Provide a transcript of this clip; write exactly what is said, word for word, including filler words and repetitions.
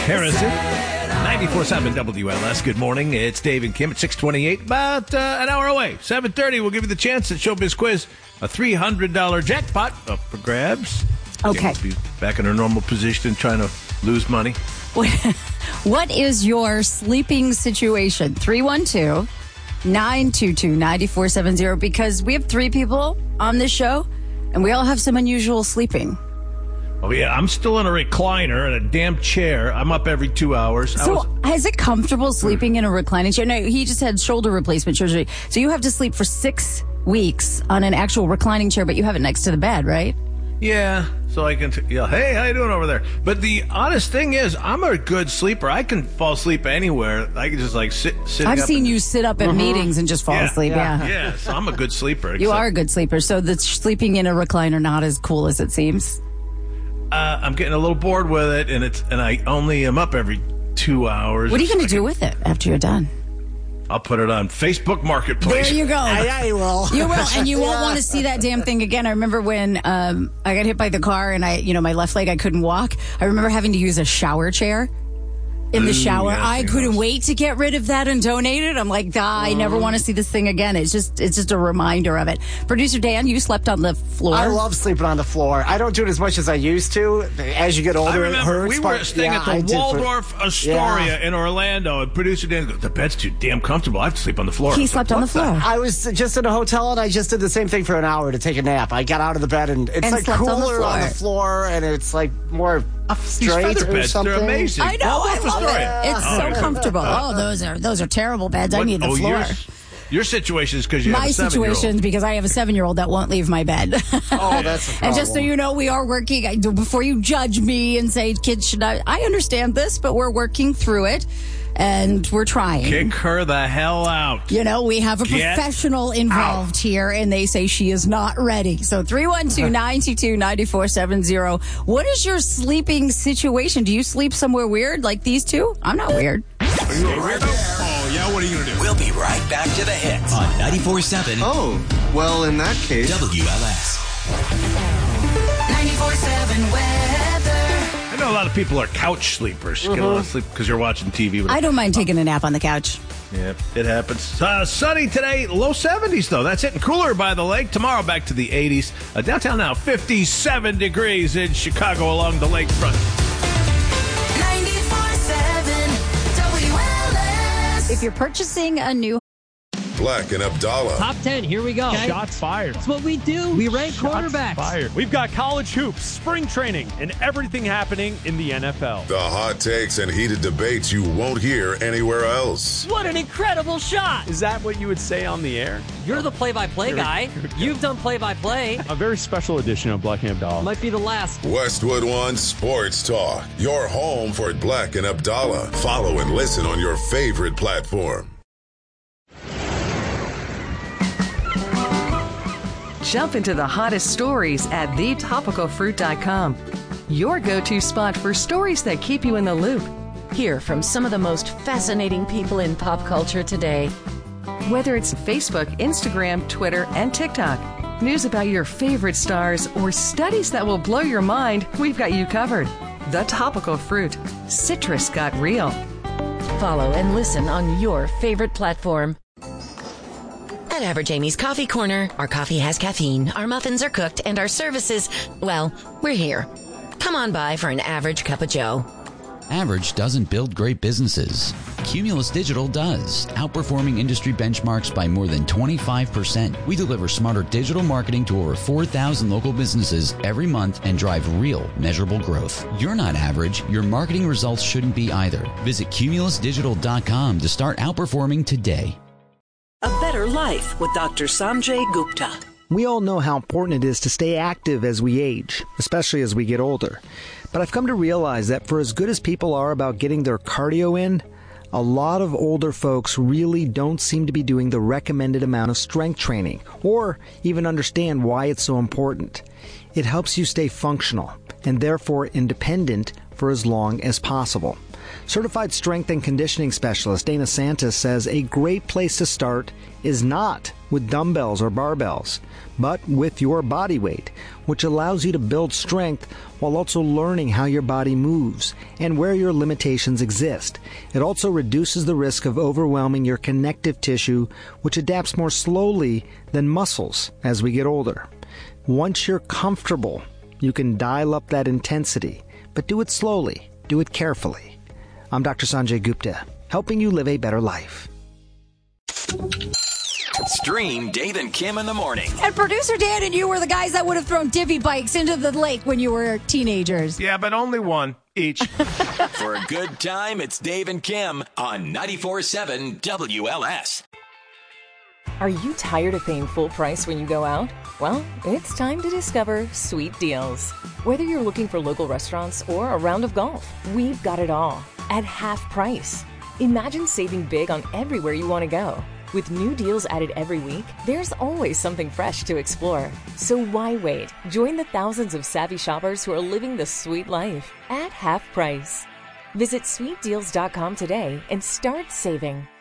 Harrison. ninety-four point seven W L S. Good morning. It's Dave and Kim at six twenty-eight, about uh, an hour away. seven thirty, we'll give you the chance at Showbiz Quiz. A three hundred dollars jackpot up for grabs. Okay. Be back in her normal position trying to lose money. What is your sleeping situation? three one two, nine two two, nine four seven zero. Because we have three people on this show, and we all have some unusual sleeping. Oh, yeah. I'm still in a recliner in a damn chair. I'm up every two hours. So, was... is it comfortable sleeping in a reclining chair? No, he just had shoulder replacement surgery. So you have to sleep for six weeks on an actual reclining chair, but you have it next to the bed, right? Yeah. So I can, t- yeah, hey, how you doing over there? But the honest thing is, I'm a good sleeper. I can fall asleep anywhere. I can just like sit. sit I've up seen and... you sit up at mm-hmm. meetings and just fall yeah, asleep. Yeah. Yeah. yeah. So I'm a good sleeper. You are a good sleeper. So the sleeping in a recliner not as cool as it seems. Uh, I'm getting a little bored with it, and it's and I only am up every two hours. What are you going to do with it after you're done? I'll put it on Facebook Marketplace. There you go. I, I will. You will, and you won't want to see that damn thing again. I remember when um, I got hit by the car, and I, you know, my left leg, I couldn't walk. I remember having to use a shower chair in the Ooh, shower. yeah, I couldn't knows. wait to get rid of that and donate it. I'm like, ah, I never want to see this thing again. It's just, it's just a reminder of it. Producer Dan, you slept on the floor. I love sleeping on the floor. I don't do it as much as I used to. As you get older, I remember it hurts. we were but, staying yeah, at the I Waldorf for, Astoria yeah. in Orlando, and producer Dan goes, the bed's too damn comfortable. I have to sleep on the floor. He slept like, on the floor. I was just in a hotel, and I just did the same thing for an hour to take a nap. I got out of the bed, and it's And like slept on the cooler on the, floor. floor, and it's like more These straight feather or beds, something. they're amazing. I know, I Waldorf love Astoria. it. It's Oh, so yeah. comfortable. Oh, those are those are terrible beds. I What- need the oh, floor. yours- Your situation is because you have My a seven-year-old. situation is because I have a seven-year-old that won't leave my bed. Oh, that's a problem. And just so you know, we are working. I- Before you judge me and say kids should not, I understand this, but we're working through it, and we're trying. Kick her the hell out. You know, we have a Get professional involved out. here, and they say she is not ready. So three one two, nine two two, nine four seven zero. What is your sleeping situation? Do you sleep somewhere weird like these two? I'm not weird. Stay right there. Oh, yeah, what are you going to do? We'll be right back to the hits on ninety-four point seven Oh, well, in that case... W L S. ninety-four point seven weather. I know a lot of people are couch sleepers. Get a lot of sleep because you're watching T V. But I don't mind taking a nap on the couch. Yeah, it happens. Uh, sunny today, low seventies, though. That's it. And cooler by the lake. Tomorrow, back to the eighties. Uh, downtown now, fifty-seven degrees in Chicago along the lakefront. ninety-four point seven W L S. If you're purchasing a new Black and Abdallah. Top ten, here we go. Shots fired. That's what we do. We rank quarterbacks. Fired. We've got college hoops, spring training, and everything happening in the N F L. The hot takes and heated debates you won't hear anywhere else. What an incredible shot. Is that what you would say on the air? You're the play-by-play guy. You've done play-by-play. A very special edition of Black and Abdallah. Might be the last. Westwood One Sports Talk. Your home for Black and Abdallah. Follow and listen on your favorite platform. Jump into the hottest stories at the topical fruit dot com. Your go-to spot for stories that keep you in the loop. Hear from some of the most fascinating people in pop culture today. Whether it's Facebook, Instagram, Twitter, and TikTok, news about your favorite stars, or studies that will blow your mind, we've got you covered. The Topical Fruit. Citrus got real. Follow and listen on your favorite platform. At Average Amy's Coffee Corner, our coffee has caffeine, our muffins are cooked, and our services, well, we're here. Come on by for an average cup of joe. Average doesn't build great businesses. Cumulus Digital does, outperforming industry benchmarks by more than twenty-five percent. We deliver smarter digital marketing to over four thousand local businesses every month and drive real, measurable growth. You're not average. Your marketing results shouldn't be either. Visit cumulus digital dot com to start outperforming today. A Better Life with Doctor Sanjay Gupta. We all know how important it is to stay active as we age, especially as we get older. But I've come to realize that for as good as people are about getting their cardio in, a lot of older folks really don't seem to be doing the recommended amount of strength training, or even understand why it's so important. It helps you stay functional, and therefore independent for as long as possible. Certified strength and conditioning specialist Dana Santis says a great place to start is not with dumbbells or barbells, but with your body weight, which allows you to build strength while also learning how your body moves and where your limitations exist. It also reduces the risk of overwhelming your connective tissue, which adapts more slowly than muscles as we get older. Once you're comfortable, you can dial up that intensity, but do it slowly, do it carefully. I'm Doctor Sanjay Gupta, helping you live a better life. Stream Dave and Kim in the morning. And producer Dan and you were the guys that would have thrown divvy bikes into the lake when you were teenagers. Yeah, but only one each. For a good time, it's Dave and Kim on ninety-four point seven W L S. Are you tired of paying full price when you go out? Well, it's time to discover Sweet Deals. Whether you're looking for local restaurants or a round of golf, we've got it all at half price. Imagine saving big on everywhere you want to go. With new deals added every week, there's always something fresh to explore. So why wait? Join the thousands of savvy shoppers who are living the sweet life at half price. Visit sweet deals dot com today and start saving.